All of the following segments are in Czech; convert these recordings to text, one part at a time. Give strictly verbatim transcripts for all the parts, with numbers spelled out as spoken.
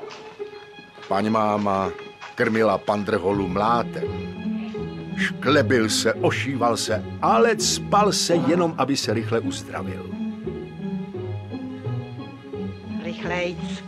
Paň máma krmila pandrholu mlátem. Šklebil se, ošíval se, ale cpal se jenom, aby se rychle uzdravil. Rychlejc.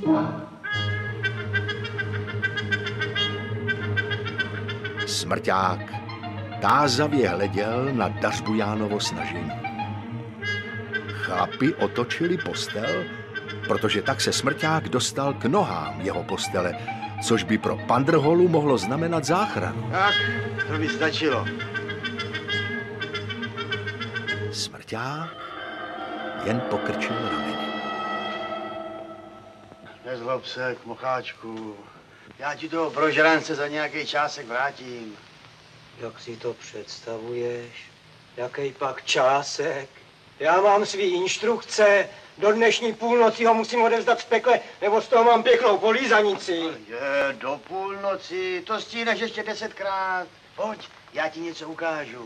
Smrťák tázavě hleděl na Dařbujánovo snažení. Chlapi otočili postel, protože tak se Smrťák dostal k nohám jeho postele, což by pro pandrholu mohlo znamenat záchranu. Tak, to by stačilo. Smrťák jen pokrčil rameny. Nezlob se, kmocháčku. Já ti toho prožrance za nějaký čásek vrátím. Jak si to představuješ? Jaký pak čásek? Já mám svý instrukce. Do dnešní půlnoci ho musím odevzdat v pekle, nebo z toho mám pěknou polízanici. Je, do půlnoci, to stíneš ještě desetkrát. Pojď, já ti něco ukážu.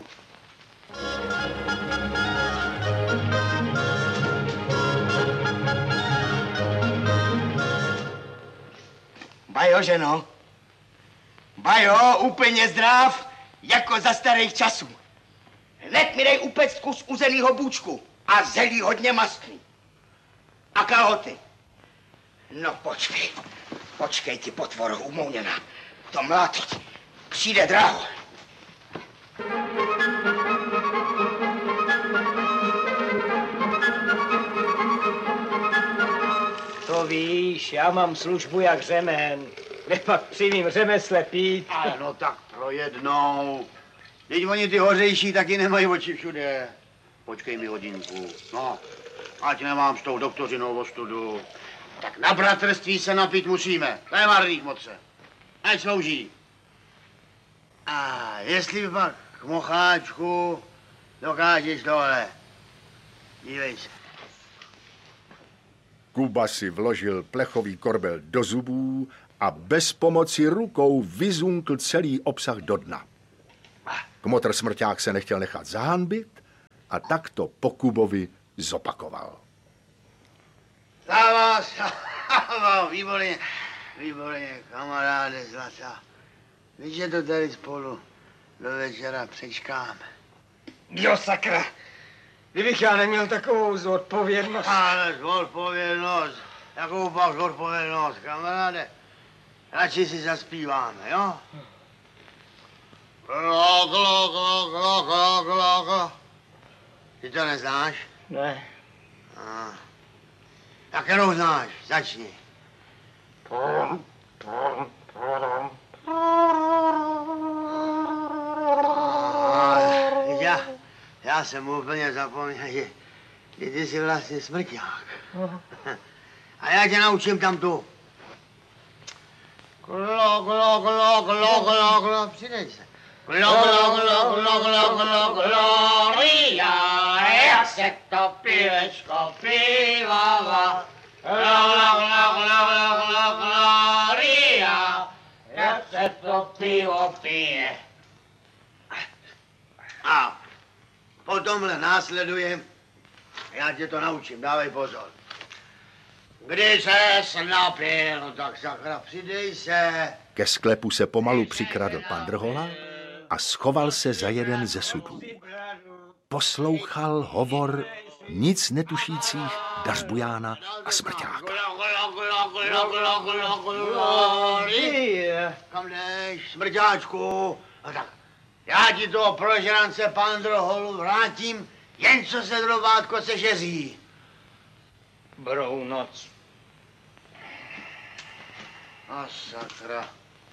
Bajo, ženo. Bajo, úplně zdrav, jako za starých časů. Hned mi dej upect kus uzenýho bůčku a zelí hodně mastný. A kalhoty. No počkej, počkej ti, potvoro umouněná. To mlátit přijde draho. To víš, já mám službu jak řemen. Kde pak při mým řemesle pít? Ale no tak pro jednou. Teď oni ty hořejší taky nemají oči všude. Počkej mi hodinku. No, ať nemám s tou doktorinou ostudu. Tak na bratrství se napít musíme. To je marných moce. Ať slouží. A jestli pak, mocháčku, dokážeš tohle. Dívej se. Kuba si vložil plechový korbel do zubů a bez pomoci rukou vyzunkl celý obsah do dna. Kmotr Smrťák se nechtěl nechat zahanbit a tak to po Kubovi zopakoval. Záva, záva, výborně, výborně, kamaráde zlatá. Víš, že to tady spolu do večera přečkáme. Jo, sakra. Kdybych já neměl takovou zodpovědnost. Ale zodpovědnost, jakou pak zodpovědnost, kamaráde. Radši si zaspíváme, jo? Klo, klo, klo, klo, klo, klo, klo. Ty to neznáš? Ne. A. Tak kterou znáš? Začni. Já, já jsem úplně zapomněl, že ty jsi vlastně Smrťák. A já tě naučím tam tu. Klo, klo, klo, klo, klo, klo, přidej se. Klo, klo, klo, klo, klo, klo, gloria, jak se to pivečko pívává. Klo, klo, klo, klo, klo, klo, gloria, jak se to pivo pije. A po tomhle následuje, já tě to naučím, dávej pozor. Když ses napil, tak sakra, přidej se. Ke sklepu se pomalu přikradl pandrhola a schoval se za jeden ze sudů. Poslouchal hovor nic netušících Dařbujána a Smrťáka. Kam jdeš, Smrťáčku? A tak, já ti toho prožrance pandrholu vrátím, jen co se drobátko sežeří. Brou noc. A sakra.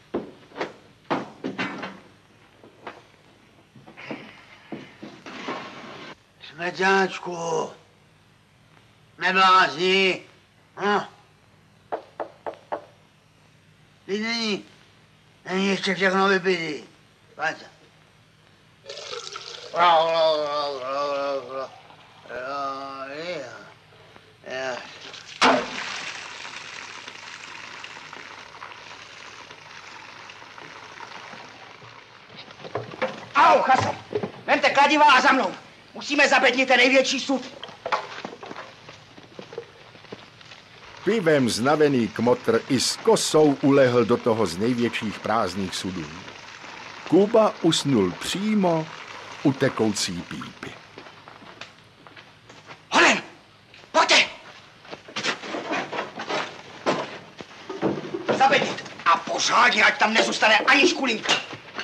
Smrťáčku, neblázni. No. Teď není, není ještě všechno vypitý. Pojď se. Ro, ro, ro, ro, ro, ro. Ro, jo. Jo. Au, Chaso, vemte kladiva a za mnou. Musíme zabednit ten největší sud. pivem znavený kmotr i s kosou ulehl do toho z největších prázdných sudů. Kuba usnul přímo u tekoucí pípy. Honem! Pojďte! Zabedit! A pořádně, ať tam nezůstane ani škulinka.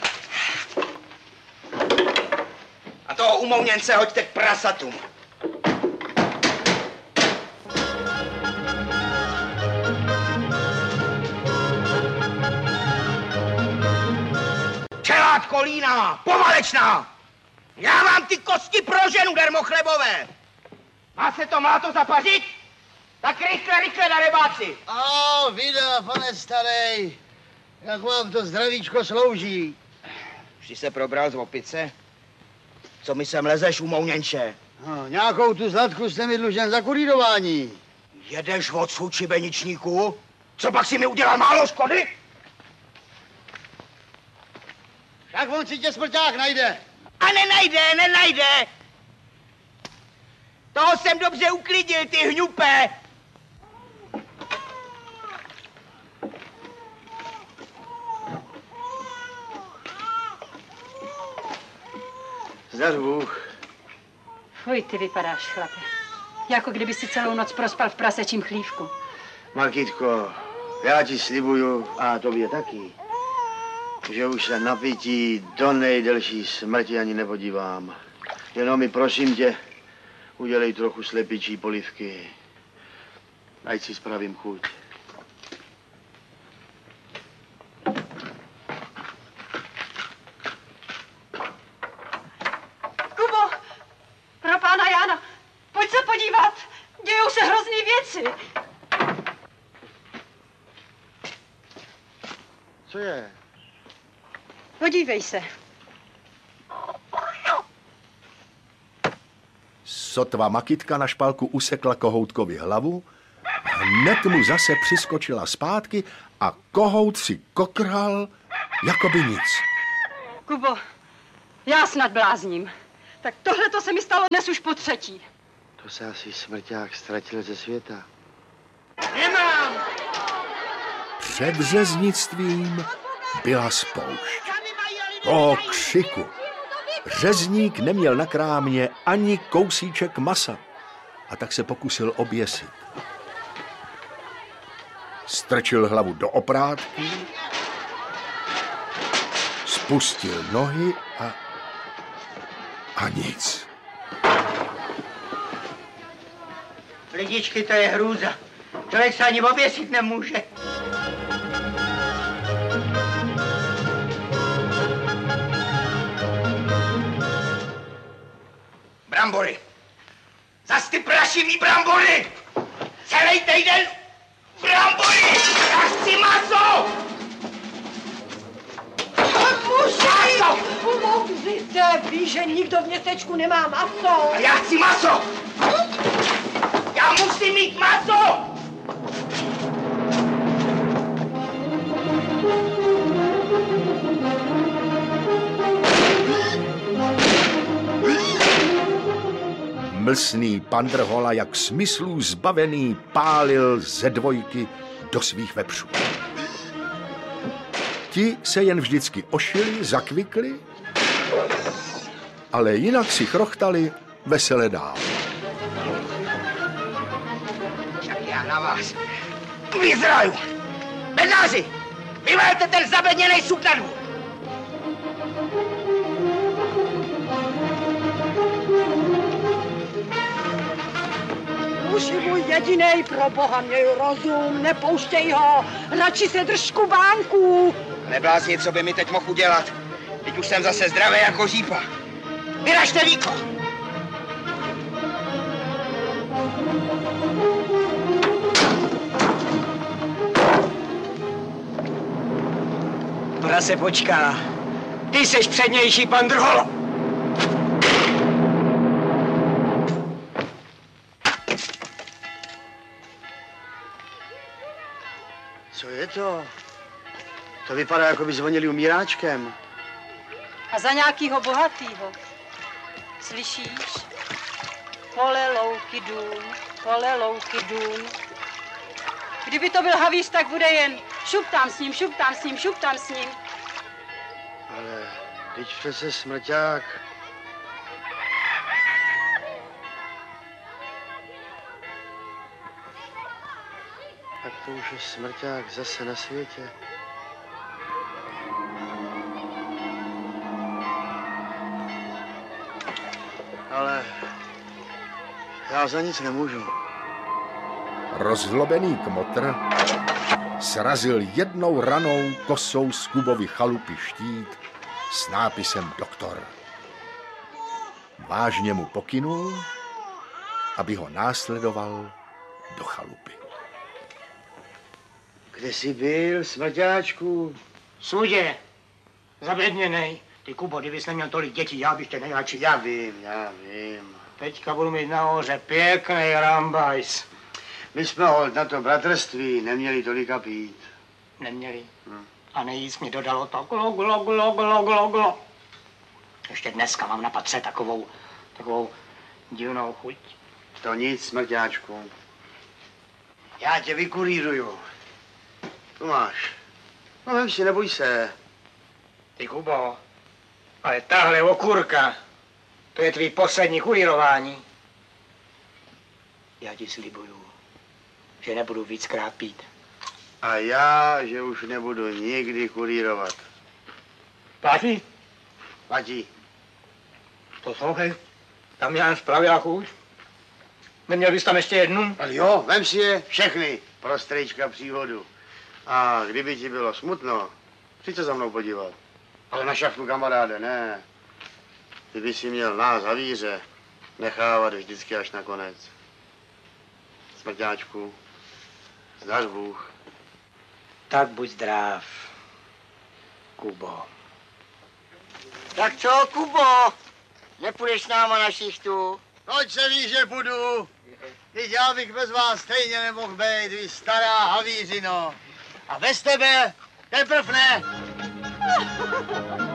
A toho umouněnce hoďte k prasatům. Čelát kolína, pomalečná! Já mám ty kosti pro ženu, dermochlebové! Má se to, má to zapařit? Tak rychle, rychle na rybáci! A vida, pane starej, jak vám to zdravíčko slouží? Už jsi se probral z opice? Co mi sem lezeš, umouněnče? No, nějakou tu zlatku jste mi dlužen za kurýrování. Jedeš odsud, šibeničníku? Co pak si mi udělal málo škody? Tak on si tě smrťák najde. A nenajde, nenajde! Toho jsem dobře uklidil, ty hňupé! Zdař Bůh. Fuj, ty vypadáš, chlape. Jako kdyby si celou noc prospal v prasečím chlívku. Markitko, já ti slibuju, a tobě taky, že už se na pití do nejdelší smrti ani nepodívám. Jenom mi prosím tě, udělej trochu slepičí polivky. Ať si spravím chuť. Kubo, pro pána Jána, pojď se podívat. Dějou se hrozný věci. Co je? Podívej se. Sotva Makitka na špalku usekla kohoutkovi hlavu, hned mu zase přiskočila zpátky a kohout si kokrhal, jako by nic. Kubo, já snad blázním. Tak tohle to se mi stalo dnes už po třetí. To se asi smrťák ztratil ze světa. Nemám! Před řeznictvím byla spoušť. O křiku. Řezník neměl na krámě ani kousíček masa a tak se pokusil oběsit. Strčil hlavu do oprátky, spustil nohy a... a nic. Lidičky, to je hrůza. Člověk se ani oběsit nemůže. Brambory. Zas ty prašivý brambory. Celý týden brambory. Já chci maso. Muži, pomozte, víš, že nikdo v městečku nemá maso. A já chci maso. Já musím mít maso. Mlsný Pandrhola, jak smyslů zbavený, pálil ze dvojky do svých vepřů. Ti se jen vždycky ošili, zakvikli, ale jinak si chrochtali vesele dál. Však já na vás vyzraju. Bednáři, vyvelte ten zabedněnej suk na dvůr. Muži můj jedinej, pro boha měj rozum, nepouštěj ho, radši se drž kubánků. Neblázni, co by mi teď mohl udělat. Teď už jsem zase zdravý jako řípa. Vyražte víko! Prase počká. Ty seš přednější, Pandrholo. Co je to? To vypadá, jako by zvonili umíráčkem. A za nějakýho bohatýho. Slyšíš? Pole, louky, dům, pole, louky, dům. Kdyby to byl havíř, tak bude jen šup tam s ním, šup tam s ním, šup tam s ním. Ale teď přece smrťák. Tak to už je smrťák zase na světě. Ale já za nic nemůžu. Rozlobený kmotr srazil jednou ranou kosou z Kubovy chalupy štít s nápisem doktor. Vážně mu pokynul, aby ho následoval do chalupy. Kde jsi byl, smrťáčku? Sudě, zabředněnej. Ty Kubo, kdybys neměl tolik dětí, já bych tě nejradši. Já vím, já vím. Teďka budu mít nahoře pěkný rambajs. My jsme holt na to bratrství neměli tolika pít. Neměli. Hm. A nejíc mi dodalo to glo, glo, glo, glo, glo, glo. Ještě dneska mám na patře takovou, takovou divnou chuť. To nic, smrťáčku. Já tě vykurýruju. Tu máš. No vem si, neboj se. Ty Kubo, ale tahle okurka, to je tvý poslední kurýrování. Já ti slibuju, že nebudu víckrát pít. A já, že už nebudu nikdy kurírovat. Platí? Platí. Poslouchej, tam já spravila chuť. Neměl bys tam ještě jednu? Ale jo, vem si je všechny pro strejčka příhodu. A kdyby ti bylo smutno, přijď se za mnou podívat. Ale na šachtu, kamaráde, ne. Ty by si měl nás, havíře, nechávat vždycky až na konec. Smrťáčku, zdař Bůh. Tak buď zdrav, Kubo. Tak co, Kubo? Nepůjdeš s náma na šichtu? Proč se ví, že půjdu? Teď já bych bez vás stejně nemohl být, vy stará havířino. A bez tebe teprv ne.